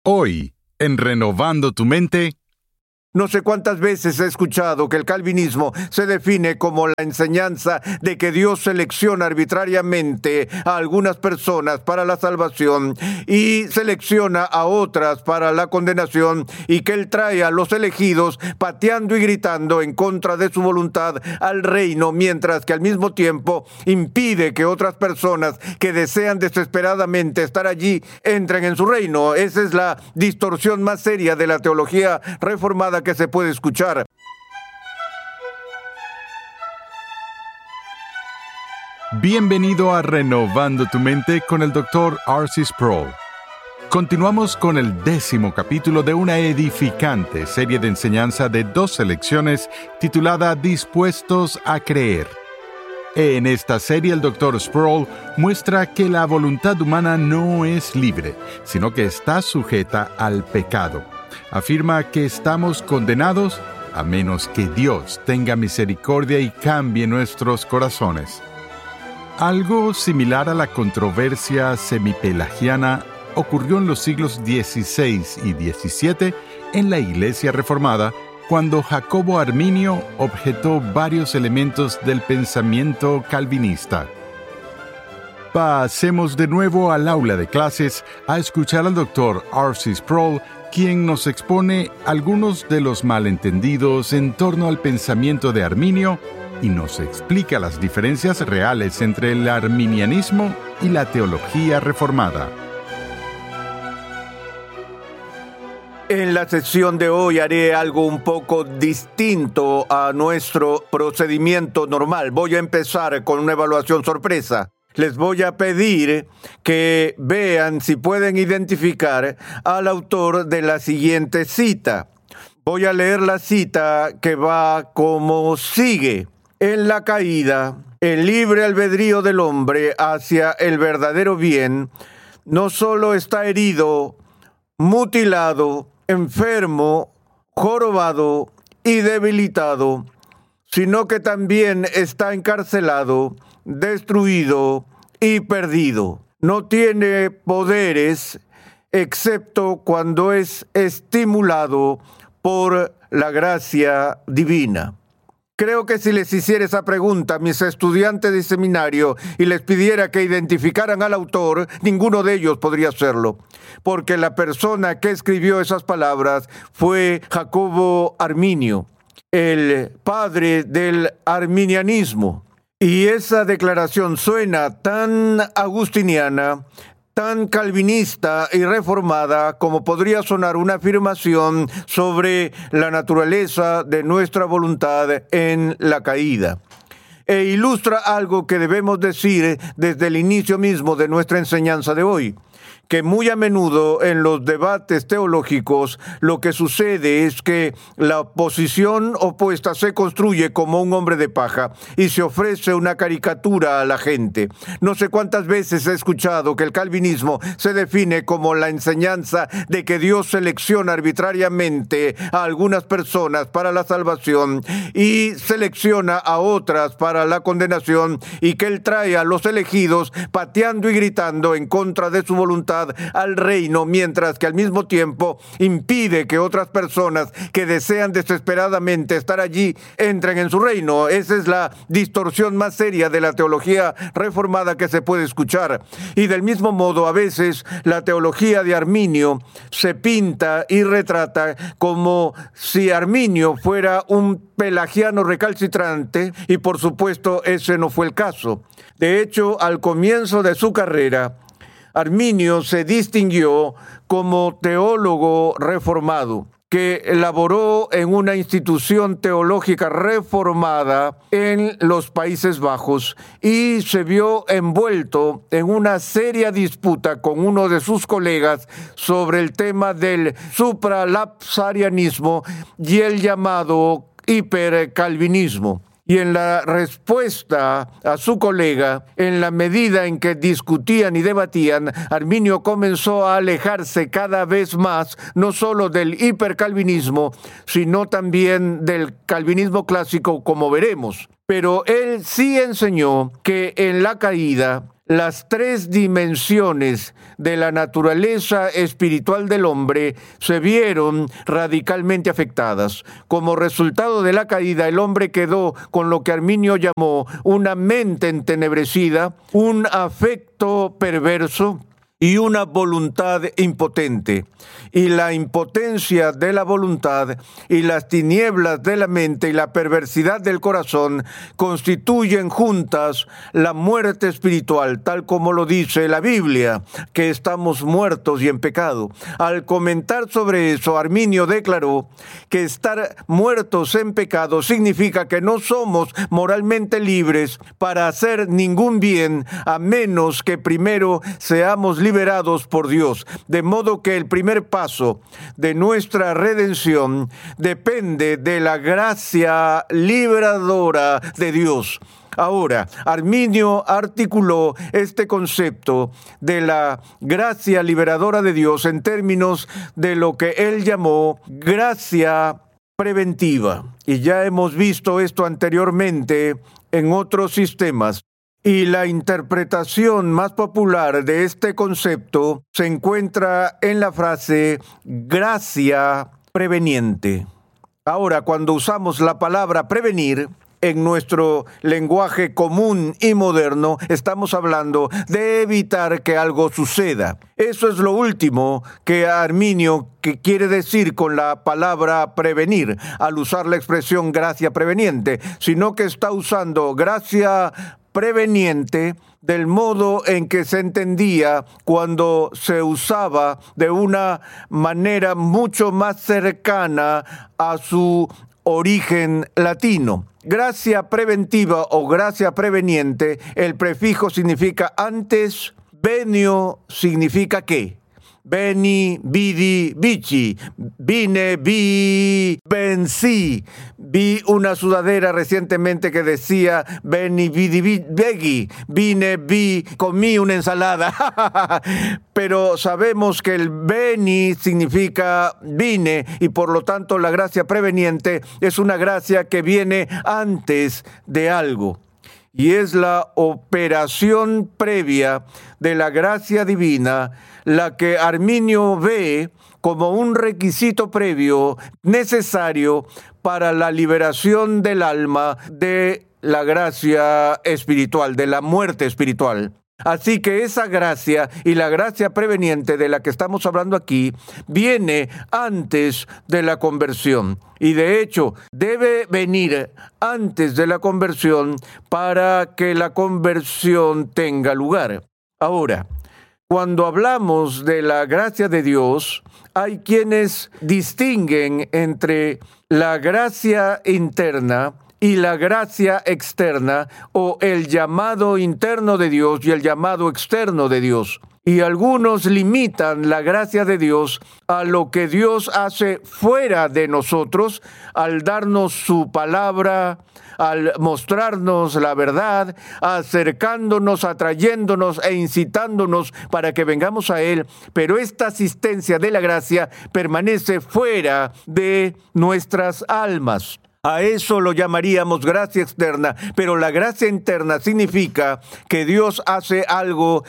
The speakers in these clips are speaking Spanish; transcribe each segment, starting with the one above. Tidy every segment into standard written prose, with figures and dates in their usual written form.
Hoy, en Renovando tu Mente. No sé cuántas veces he escuchado que el calvinismo se define como la enseñanza de que Dios selecciona arbitrariamente a algunas personas para la salvación y selecciona a otras para la condenación, y que Él trae a los elegidos pateando y gritando en contra de su voluntad al reino, mientras que al mismo tiempo impide que otras personas que desean desesperadamente estar allí entren en su reino. Esa es la distorsión más seria de la teología reformada que se puede escuchar. Bienvenido a Renovando tu Mente con el Dr. R.C. Sproul. Continuamos con el 10º capítulo de una edificante serie de enseñanza de 2 lecciones titulada Dispuestos a Creer. En esta serie el Dr. Sproul muestra que la voluntad humana no es libre, sino que está sujeta al pecado. Afirma que estamos condenados a menos que Dios tenga misericordia y cambie nuestros corazones. Algo similar a la controversia semipelagiana ocurrió en los siglos XVI y XVII en la Iglesia Reformada, cuando Jacobo Arminio objetó varios elementos del pensamiento calvinista. Pasemos de nuevo al aula de clases a escuchar al Dr. R.C. Sproul, quien nos expone algunos de los malentendidos en torno al pensamiento de Arminio y nos explica las diferencias reales entre el arminianismo y la teología reformada. En la sesión de hoy haré algo un poco distinto a nuestro procedimiento normal. Voy a empezar con una evaluación sorpresa. Les voy a pedir que vean si pueden identificar al autor de la siguiente cita. Voy a leer la cita, que va como sigue. En la caída, el libre albedrío del hombre hacia el verdadero bien no solo está herido, mutilado, enfermo, jorobado y debilitado, sino que también está encarcelado, destruido y perdido. No tiene poderes excepto cuando es estimulado por la gracia divina. Creo que si les hiciera esa pregunta a mis estudiantes de seminario y les pidiera que identificaran al autor, ninguno de ellos podría hacerlo, porque la persona que escribió esas palabras fue Jacobo Arminio, el padre del arminianismo. Y esa declaración suena tan agustiniana, tan calvinista y reformada como podría sonar una afirmación sobre la naturaleza de nuestra voluntad en la caída. E ilustra algo que debemos decir desde el inicio mismo de nuestra enseñanza de hoy, que muy a menudo en los debates teológicos lo que sucede es que la posición opuesta se construye como un hombre de paja y se ofrece una caricatura a la gente. No sé cuántas veces he escuchado que el calvinismo se define como la enseñanza de que Dios selecciona arbitrariamente a algunas personas para la salvación y selecciona a otras para la condenación, y que Él trae a los elegidos pateando y gritando en contra de su voluntad al reino, mientras que al mismo tiempo impide que otras personas que desean desesperadamente estar allí entren en su reino. Esa es la distorsión más seria de la teología reformada que se puede escuchar. Y del mismo modo, a veces la teología de Arminio se pinta y retrata como si Arminio fuera un pelagiano recalcitrante, y por supuesto ese no fue el caso. De hecho, al comienzo de su carrera, Arminio se distinguió como teólogo reformado, que laboró en una institución teológica reformada en los Países Bajos y se vio envuelto en una seria disputa con uno de sus colegas sobre el tema del supralapsarianismo y el llamado hipercalvinismo. Y en la respuesta a su colega, en la medida en que discutían y debatían, Arminio comenzó a alejarse cada vez más, no solo del hipercalvinismo, sino también del calvinismo clásico, como veremos. Pero él sí enseñó que en la caída las tres dimensiones de la naturaleza espiritual del hombre se vieron radicalmente afectadas. Como resultado de la caída, el hombre quedó con lo que Arminio llamó una mente entenebrecida, un afecto perverso y una voluntad impotente. Y la impotencia de la voluntad y las tinieblas de la mente y la perversidad del corazón constituyen juntas la muerte espiritual, tal como lo dice la Biblia, que estamos muertos y en pecado. Al comentar sobre eso, Arminio declaró que estar muertos en pecado significa que no somos moralmente libres para hacer ningún bien, a menos que primero seamos liberados por Dios. De modo que el primer paso de nuestra redención depende de la gracia liberadora de Dios. Ahora, Arminio articuló este concepto de la gracia liberadora de Dios en términos de lo que él llamó gracia preventiva. Y ya hemos visto esto anteriormente en otros sistemas. Y la interpretación más popular de este concepto se encuentra en la frase gracia preveniente. Ahora, cuando usamos la palabra prevenir, en nuestro lenguaje común y moderno, estamos hablando de evitar que algo suceda. Eso es lo último que Arminio quiere decir con la palabra prevenir, al usar la expresión gracia preveniente, sino que está usando gracia preveniente del modo en que se entendía cuando se usaba de una manera mucho más cercana a su origen latino. Gracia preventiva o gracia preveniente, el prefijo significa antes, venio significa ¿qué? Veni, vidi, vici, vine, vi, vencí. Vi una sudadera recientemente que decía veni, vidi, veggi, vine, vi, comí una ensalada. Pero sabemos que el veni significa vine y por lo tanto la gracia preveniente es una gracia que viene antes de algo. Y es la operación previa de la gracia divina la que Arminio ve como un requisito previo necesario para la liberación del alma de la gracia espiritual, de la muerte espiritual. Así que esa gracia y la gracia preveniente de la que estamos hablando aquí viene antes de la conversión. Y de hecho, debe venir antes de la conversión para que la conversión tenga lugar. Ahora, cuando hablamos de la gracia de Dios, hay quienes distinguen entre la gracia interna y la gracia externa, o el llamado interno de Dios y el llamado externo de Dios. Y algunos limitan la gracia de Dios a lo que Dios hace fuera de nosotros, al darnos su palabra, al mostrarnos la verdad, acercándonos, atrayéndonos e incitándonos para que vengamos a Él. Pero esta asistencia de la gracia permanece fuera de nuestras almas. A eso lo llamaríamos gracia externa, pero la gracia interna significa que Dios hace algo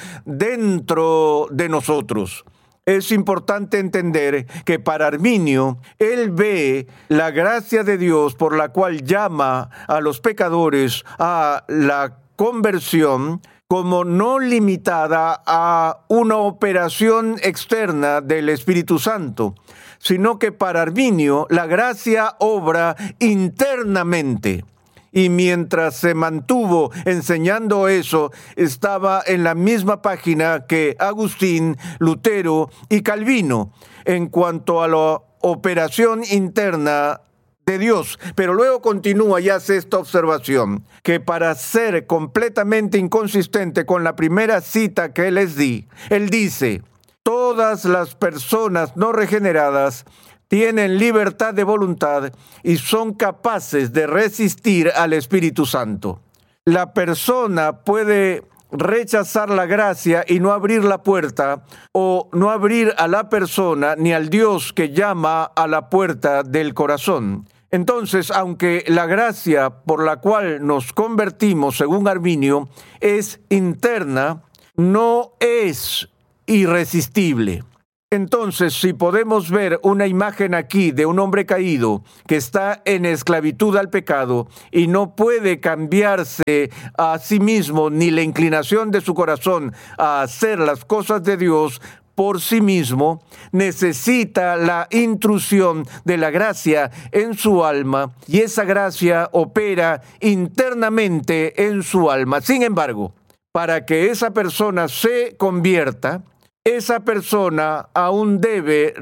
dentro de nosotros. Es importante entender que para Arminio, él ve la gracia de Dios por la cual llama a los pecadores a la conversión como no limitada a una operación externa del Espíritu Santo, sino que para Arminio la gracia obra internamente. Y mientras se mantuvo enseñando eso, estaba en la misma página que Agustín, Lutero y Calvino en cuanto a la operación interna de Dios. Pero luego continúa y hace esta observación, que para ser completamente inconsistente con la primera cita que les di, él dice: todas las personas no regeneradas tienen libertad de voluntad y son capaces de resistir al Espíritu Santo. La persona puede rechazar la gracia y no abrir la puerta, o no abrir a la persona ni al Dios que llama a la puerta del corazón. Entonces, aunque la gracia por la cual nos convertimos, según Arminio, es interna, no es irresistible. Entonces, si podemos ver una imagen aquí de un hombre caído que está en esclavitud al pecado y no puede cambiarse a sí mismo ni la inclinación de su corazón a hacer las cosas de Dios por sí mismo, necesita la intrusión de la gracia en su alma y esa gracia opera internamente en su alma. Sin embargo, para que esa persona se convierta, esa persona aún debe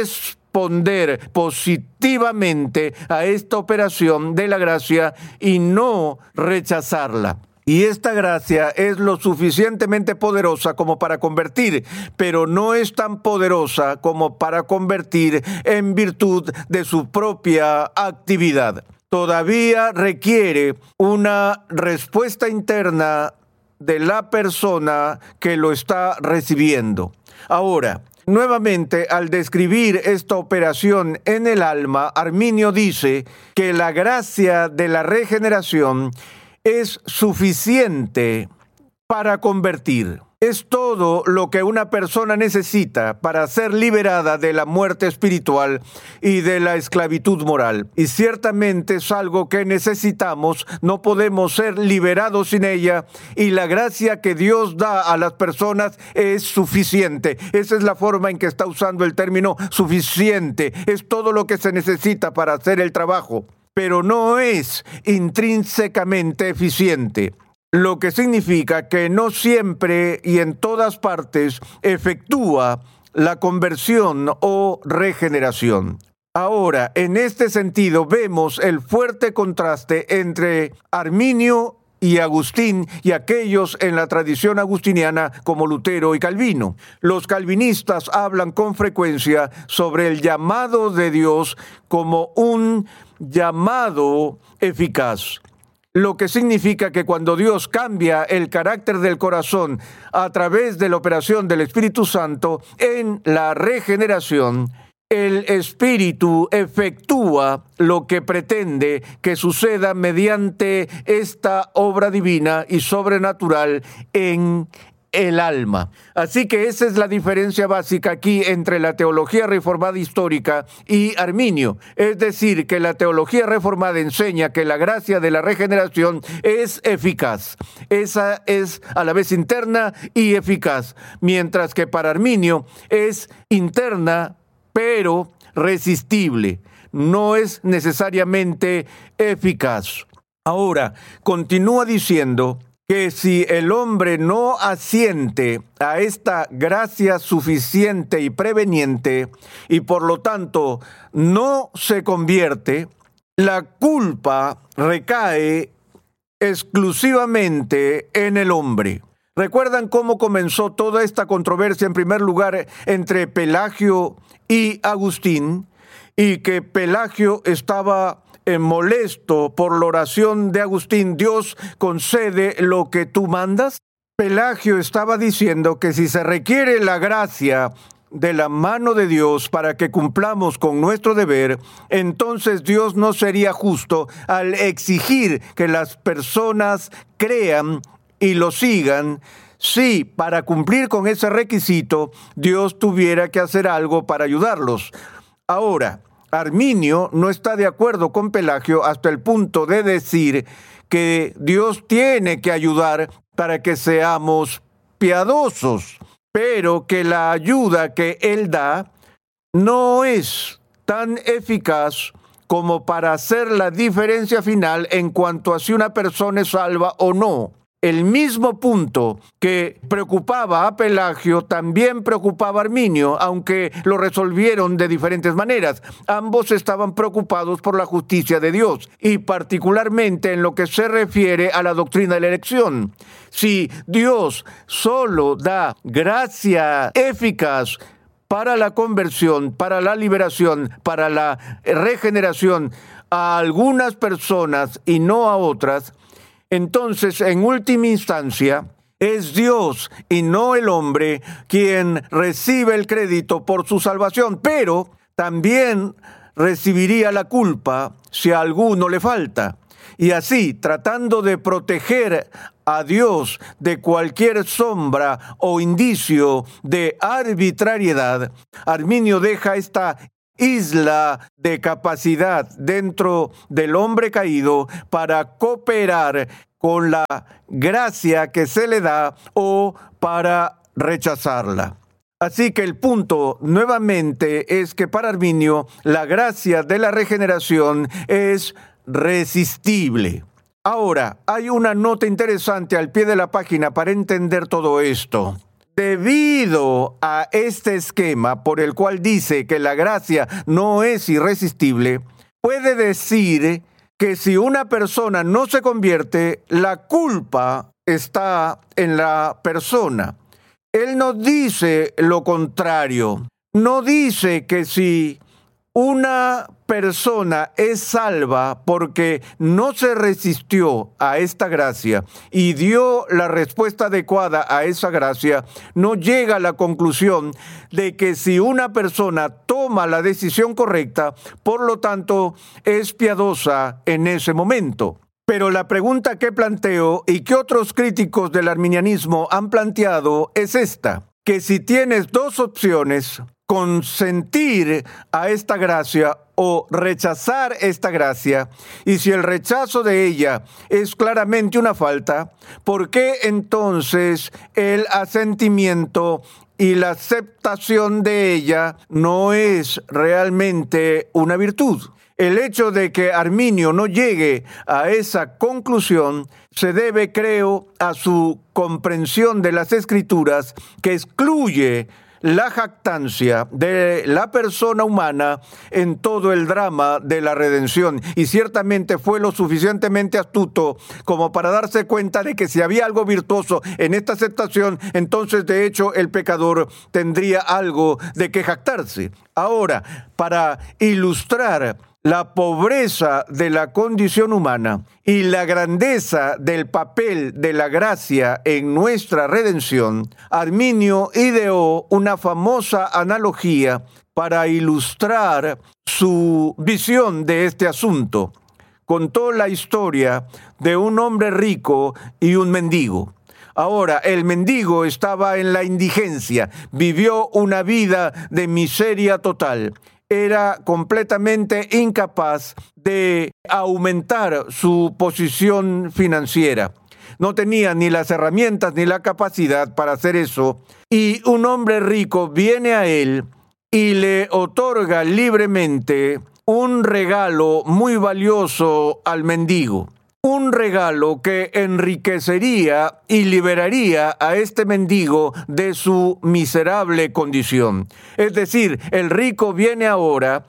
responder positivamente a esta operación de la gracia y no rechazarla. Y esta gracia es lo suficientemente poderosa como para convertir, pero no es tan poderosa como para convertir en virtud de su propia actividad. Todavía requiere una respuesta interna de la persona que lo está recibiendo. Ahora, nuevamente, al describir esta operación en el alma, Arminio dice que la gracia de la regeneración es suficiente para convertir. Es todo lo que una persona necesita para ser liberada de la muerte espiritual y de la esclavitud moral. Y ciertamente es algo que necesitamos, no podemos ser liberados sin ella, y la gracia que Dios da a las personas es suficiente. Esa es la forma en que está usando el término suficiente. Es todo lo que se necesita para hacer el trabajo, pero no es intrínsecamente eficiente. Lo que significa que no siempre y en todas partes efectúa la conversión o regeneración. Ahora, en este sentido, vemos el fuerte contraste entre Arminio y Agustín y aquellos en la tradición agustiniana como Lutero y Calvino. Los calvinistas hablan con frecuencia sobre el llamado de Dios como un llamado eficaz. Lo que significa que cuando Dios cambia el carácter del corazón a través de la operación del Espíritu Santo en la regeneración, el Espíritu efectúa lo que pretende que suceda mediante esta obra divina y sobrenatural en el alma. Así que esa es la diferencia básica aquí entre la teología reformada histórica y Arminio. Es decir, que la teología reformada enseña que la gracia de la regeneración es eficaz. Esa es a la vez interna y eficaz, mientras que para Arminio es interna, pero resistible. No es necesariamente eficaz. Ahora, continúa diciendo que si el hombre no asiente a esta gracia suficiente y preveniente y por lo tanto no se convierte, la culpa recae exclusivamente en el hombre. ¿Recuerdan cómo comenzó toda esta controversia en primer lugar entre Pelagio y Agustín? Y que Pelagio estaba molesto por la oración de Agustín: Dios concede lo que tú mandas. Pelagio estaba diciendo que si se requiere la gracia de la mano de Dios para que cumplamos con nuestro deber, entonces Dios no sería justo al exigir que las personas crean y lo sigan, si para cumplir con ese requisito Dios tuviera que hacer algo para ayudarlos. Ahora, Arminio no está de acuerdo con Pelagio hasta el punto de decir que Dios tiene que ayudar para que seamos piadosos, pero que la ayuda que Él da no es tan eficaz como para hacer la diferencia final en cuanto a si una persona es salva o no. El mismo punto que preocupaba a Pelagio también preocupaba a Arminio, aunque lo resolvieron de diferentes maneras. Ambos estaban preocupados por la justicia de Dios y particularmente en lo que se refiere a la doctrina de la elección. Si Dios solo da gracia eficaz para la conversión, para la liberación, para la regeneración a algunas personas y no a otras, entonces, en última instancia, es Dios y no el hombre quien recibe el crédito por su salvación, pero también recibiría la culpa si a alguno le falta. Y así, tratando de proteger a Dios de cualquier sombra o indicio de arbitrariedad, Arminio deja esta isla de capacidad dentro del hombre caído para cooperar con la gracia que se le da o para rechazarla. Así que el punto nuevamente es que para Arminio la gracia de la regeneración es resistible. Ahora, hay una nota interesante al pie de la página para entender todo esto. Debido a este esquema por el cual dice que la gracia no es irresistible, puede decir que si una persona no se convierte, la culpa está en la persona. Él no dice lo contrario. No dice que si una persona es salva porque no se resistió a esta gracia y dio la respuesta adecuada a esa gracia, no llega a la conclusión de que si una persona toma la decisión correcta, por lo tanto, es piadosa en ese momento. Pero la pregunta que planteo y que otros críticos del arminianismo han planteado es esta, que si tienes dos opciones, consentir a esta gracia o rechazar esta gracia, y si el rechazo de ella es claramente una falta, ¿por qué entonces el asentimiento y la aceptación de ella no es realmente una virtud? El hecho de que Arminio no llegue a esa conclusión se debe, creo, a su comprensión de las Escrituras, que excluye la jactancia de la persona humana en todo el drama de la redención. Y ciertamente fue lo suficientemente astuto como para darse cuenta de que si había algo virtuoso en esta aceptación, entonces de hecho el pecador tendría algo de que jactarse. Ahora, para ilustrar la pobreza de la condición humana y la grandeza del papel de la gracia en nuestra redención, Arminio ideó una famosa analogía para ilustrar su visión de este asunto. Contó la historia de un hombre rico y un mendigo. Ahora, el mendigo estaba en la indigencia, vivió una vida de miseria total. Era completamente incapaz de aumentar su posición financiera. No tenía ni las herramientas ni la capacidad para hacer eso. Y un hombre rico viene a él y le otorga libremente un regalo muy valioso al mendigo. Un regalo que enriquecería y liberaría a este mendigo de su miserable condición. Es decir, el rico viene ahora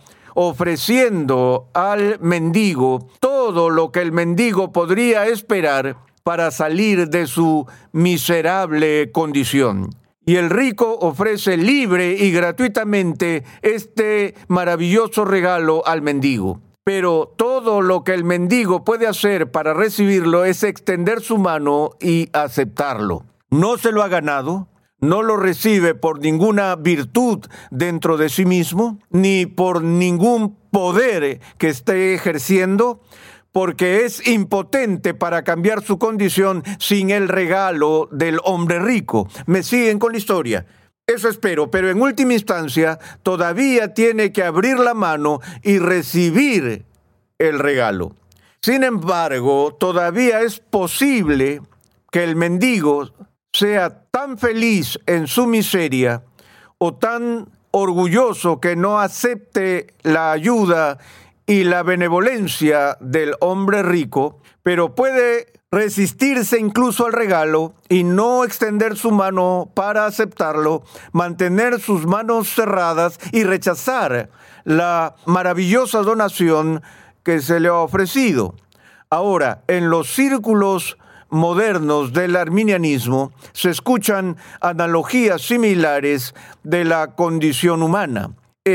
ofreciendo al mendigo todo lo que el mendigo podría esperar para salir de su miserable condición. Y el rico ofrece libre y gratuitamente este maravilloso regalo al mendigo. Pero todo lo que el mendigo puede hacer para recibirlo es extender su mano y aceptarlo. No se lo ha ganado, no lo recibe por ninguna virtud dentro de sí mismo, ni por ningún poder que esté ejerciendo, porque es impotente para cambiar su condición sin el regalo del hombre rico. ¿Me siguen con la historia? Eso espero, pero en última instancia todavía tiene que abrir la mano y recibir el regalo. Sin embargo, todavía es posible que el mendigo sea tan feliz en su miseria o tan orgulloso que no acepte la ayuda y la benevolencia del hombre rico, pero puede resistirse incluso al regalo y no extender su mano para aceptarlo, mantener sus manos cerradas y rechazar la maravillosa donación que se le ha ofrecido. Ahora, en los círculos modernos del arminianismo se escuchan analogías similares de la condición humana.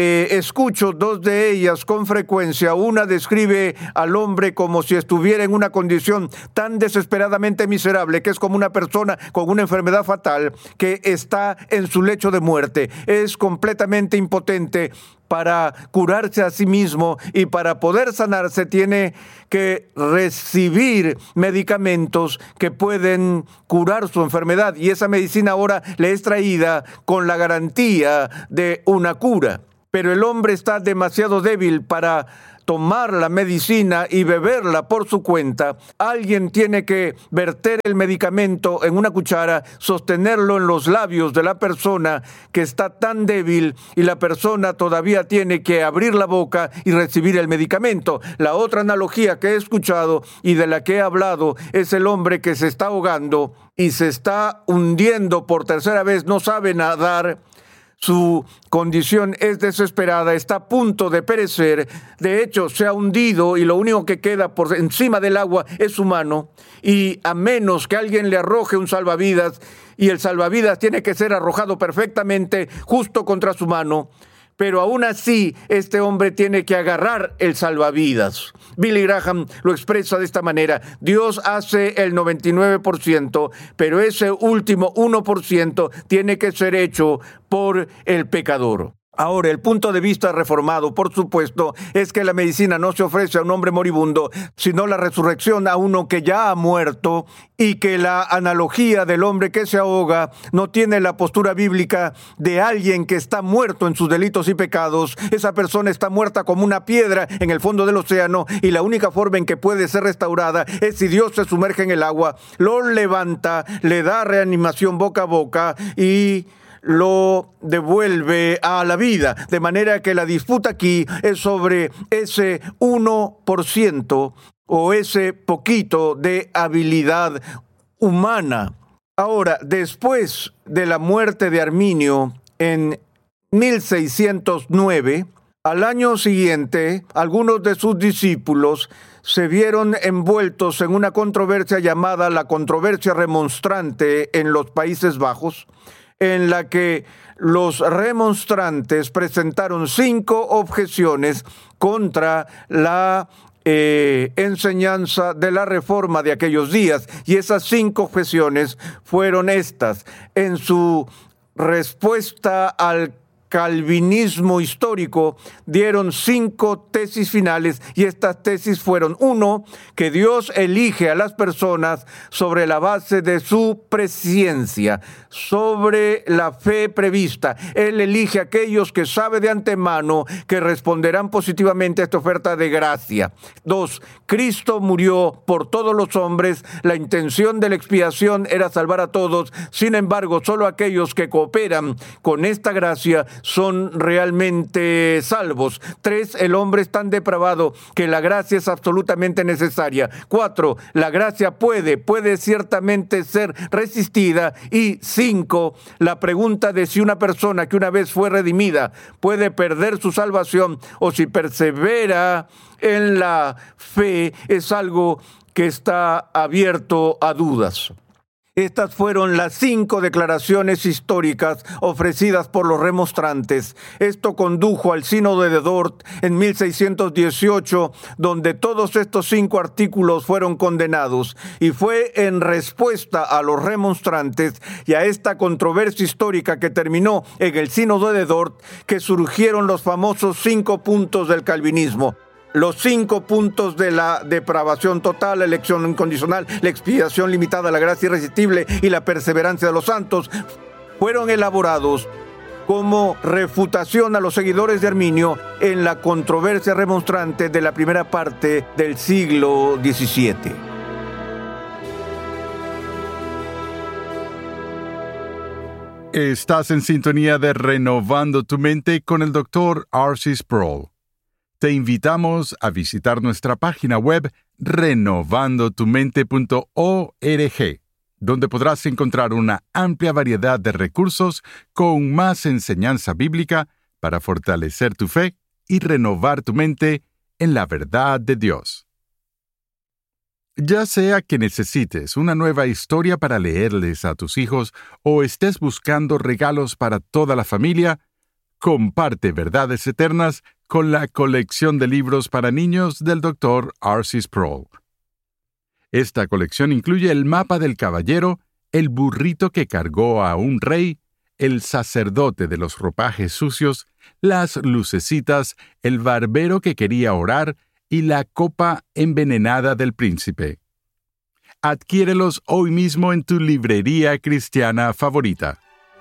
Escucho dos de ellas con frecuencia. Una describe al hombre como si estuviera en una condición tan desesperadamente miserable que es como una persona con una enfermedad fatal que está en su lecho de muerte. Es completamente impotente para curarse a sí mismo y para poder sanarse tiene que recibir medicamentos que pueden curar su enfermedad, y esa medicina ahora le es traída con la garantía de una cura. Pero el hombre está demasiado débil para tomar la medicina y beberla por su cuenta. Alguien tiene que verter el medicamento en una cuchara, sostenerlo en los labios de la persona que está tan débil, y la persona todavía tiene que abrir la boca y recibir el medicamento. La otra analogía que he escuchado y de la que he hablado es el hombre que se está ahogando y se está hundiendo por tercera vez, no sabe nadar. Su condición es desesperada, está a punto de perecer. De hecho, se ha hundido y lo único que queda por encima del agua es su mano. Y a menos que alguien le arroje un salvavidas, y el salvavidas tiene que ser arrojado perfectamente justo contra su mano, pero aún así este hombre tiene que agarrar el salvavidas. Billy Graham lo expresa de esta manera: Dios hace el 99%, pero ese último 1% tiene que ser hecho por el pecador. Ahora, el punto de vista reformado, por supuesto, es que la medicina no se ofrece a un hombre moribundo, sino la resurrección a uno que ya ha muerto, y que la analogía del hombre que se ahoga no tiene la postura bíblica de alguien que está muerto en sus delitos y pecados. Esa persona está muerta como una piedra en el fondo del océano, y la única forma en que puede ser restaurada es si Dios se sumerge en el agua, lo levanta, le da reanimación boca a boca y lo devuelve a la vida. De manera que la disputa aquí es sobre ese 1% o ese poquito de habilidad humana. Ahora, después de la muerte de Arminio en 1609, al año siguiente, algunos de sus discípulos se vieron envueltos en una controversia llamada la controversia remonstrante en los Países Bajos, en la que los remonstrantes presentaron 5 objeciones contra la enseñanza de la Reforma de aquellos días. Y esas 5 objeciones fueron estas. En su respuesta al calvinismo histórico, dieron 5 tesis finales, y estas tesis fueron: 1, que Dios elige a las personas sobre la base de su presciencia, sobre la fe prevista. Él elige a aquellos que sabe de antemano que responderán positivamente a esta oferta de gracia. 2, Cristo murió por todos los hombres. La intención de la expiación era salvar a todos. Sin embargo, solo aquellos que cooperan con esta gracia son realmente salvos. 3, el hombre es tan depravado que la gracia es absolutamente necesaria. 4, la gracia puede ciertamente ser resistida. Y 5, la pregunta de si una persona que una vez fue redimida puede perder su salvación o si persevera en la fe es algo que está abierto a dudas. Estas fueron las 5 declaraciones históricas ofrecidas por los remonstrantes. Esto condujo al Sínodo de Dort en 1618, donde todos estos 5 artículos fueron condenados, y fue en respuesta a los remonstrantes y a esta controversia histórica que terminó en el Sínodo de Dort que surgieron los famosos 5 puntos del calvinismo. Los 5 puntos de la depravación total, la elección incondicional, la expiación limitada, la gracia irresistible y la perseverancia de los santos fueron elaborados como refutación a los seguidores de Arminio en la controversia remonstrante de la primera parte del siglo XVII. Estás en sintonía de Renovando tu Mente con el Dr. R.C. Sproul. Te invitamos a visitar nuestra página web renovandotumente.org, donde podrás encontrar una amplia variedad de recursos con más enseñanza bíblica para fortalecer tu fe y renovar tu mente en la verdad de Dios. Ya sea que necesites una nueva historia para leerles a tus hijos o estés buscando regalos para toda la familia, comparte verdades eternas con la colección de libros para niños del Dr. R.C. Sproul. Esta colección incluye el mapa del caballero, el burrito que cargó a un rey, el sacerdote de los ropajes sucios, las lucecitas, el barbero que quería orar y la copa envenenada del príncipe. Adquiérelos hoy mismo en tu librería cristiana favorita.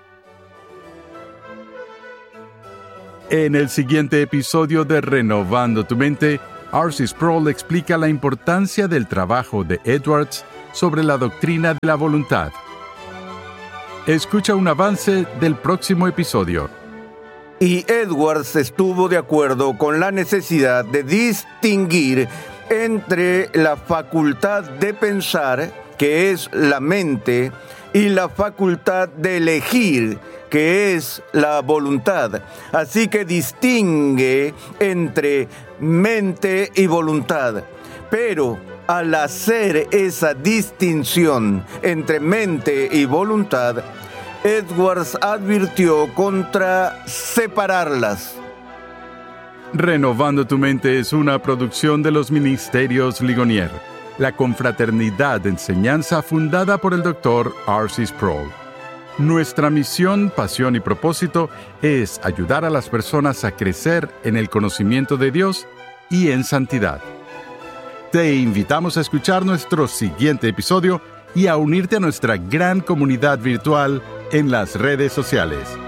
En el siguiente episodio de Renovando tu Mente, R.C. Sproul explica la importancia del trabajo de Edwards sobre la doctrina de la voluntad. Escucha un avance del próximo episodio. Y Edwards estuvo de acuerdo con la necesidad de distinguir entre la facultad de pensar, que es la mente, y la facultad de elegir, que es la voluntad. Así que distingue entre mente y voluntad. Pero al hacer esa distinción entre mente y voluntad, Edwards advirtió contra separarlas. Renovando tu Mente es una producción de los Ministerios Ligonier, la confraternidad de enseñanza fundada por el Dr. R.C. Sproul. Nuestra misión, pasión y propósito es ayudar a las personas a crecer en el conocimiento de Dios y en santidad. Te invitamos a escuchar nuestro siguiente episodio y a unirte a nuestra gran comunidad virtual en las redes sociales.